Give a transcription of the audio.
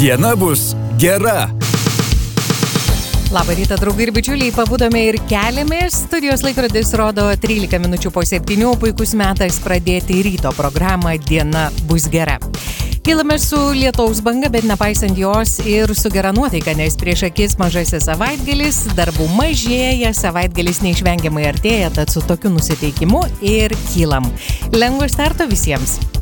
Diena bus gera. Labą rytą, draugai ir bičiuliai, pabudome ir keliamės. Studijos laikrodis rodo 13 minučių po 7, puikus metas pradėti ryto programą Diena bus gera. Kylame su lietaus banga, bet nepaisant jos ir su gera nuotaika, nes prieš akis mažasis savaitgalis, darbų mažėja, savaitgalis neišvengiamai artėja, tad su tokiu nusiteikimu ir kylam. Lengvo starto visiems.